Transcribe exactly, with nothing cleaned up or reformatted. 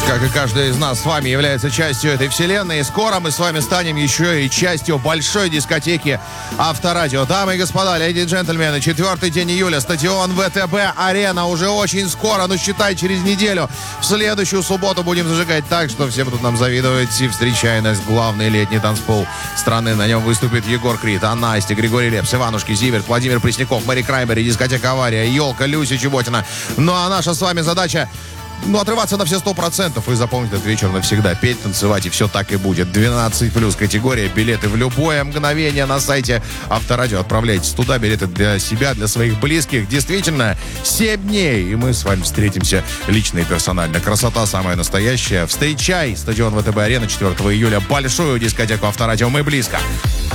как и каждый из нас с вами является частью этой вселенной. И скоро мы с вами станем еще и частью большой дискотеки Авторадио. Дамы и господа, леди и джентльмены, четвертый день июля, стадион ВТБ-арена. Уже очень скоро, ну считай, через неделю. В следующую субботу будем зажигать так, что все будут нам завидовать. И встречая нас главный летний танцпол страны. На нем выступит Егор Крид, Анна Асти, Григорий Лепс, Иванушки, Зиверт, Владимир Пресняков, Мэри Краймбери, дискотека «Авария», Елка, Люся Чеботина. Ну а наша с вами задача Ну, отрываться на все сто процентов и запомнить этот вечер навсегда. Петь, танцевать, и все так и будет. двенадцать плюс категория. Билеты в любое мгновение на сайте Авторадио. Отправляйтесь туда. Билеты для себя, для своих близких. Действительно, семь дней. И мы с вами встретимся лично и персонально. Красота самая настоящая. Встречай стадион ВТБ-арена четвёртого июля. Большую дискотеку Авторадио. Мы близко.